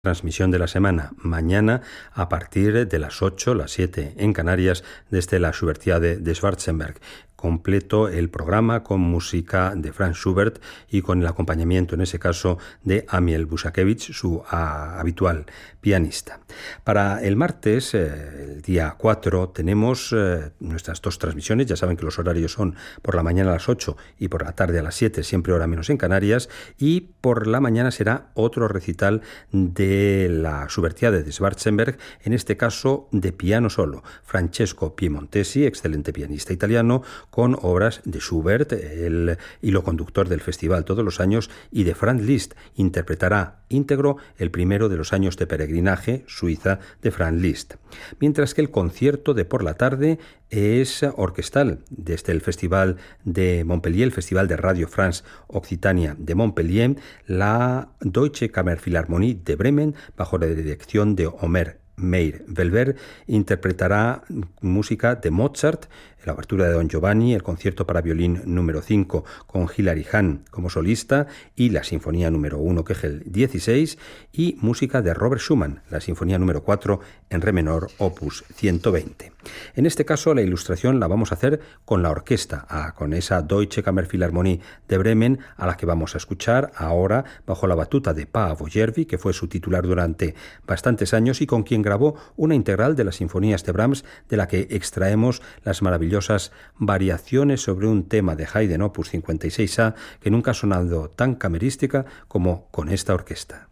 Transmisión de la semana, mañana a partir de las 8, las 7 en Canarias, desde la Schubertiade de Schwarzenberg. Completo el programa con música de Franz Schubert y con el acompañamiento, en ese caso, de Amiel Busakevich, su habitual pianista. Para el martes, el día 4, tenemos nuestras dos transmisiones. Ya saben que los horarios son por la mañana a las 8 y por la tarde a las 7, siempre hora menos en Canarias. Y por la mañana será otro recital de la Schubertiade de Schwarzenberg, en este caso de piano solo. Francesco Piemontesi, excelente pianista italiano, con obras de Schubert, el hilo conductor del festival todos los años, y de Franz Liszt. Interpretará íntegro el primero de los años de peregrinaje, Suiza, de Franz Liszt. Mientras que el concierto de por la tarde es orquestal, desde el Festival de Montpellier, el Festival de Radio France Occitania de Montpellier, la Deutsche Kammerphilharmonie de Bremen, bajo la dirección de Omer Meir-Welber, interpretará música de Mozart, la obertura de Don Giovanni, el concierto para violín número 5 con Hilary Hahn como solista y la sinfonía número 1 Kegel 16, y música de Robert Schumann, la sinfonía número 4 en re menor opus 120. En este caso la ilustración la vamos a hacer con la orquesta, con esa Deutsche Kammerphilharmonie de Bremen, a la que vamos a escuchar ahora bajo la batuta de Paavo Järvi, que fue su titular durante bastantes años y con quien grabó una integral de las sinfonías de Brahms, de la que extraemos las maravillosas variaciones sobre un tema de Haydn opus 56A, que nunca ha sonado tan camerística como con esta orquesta.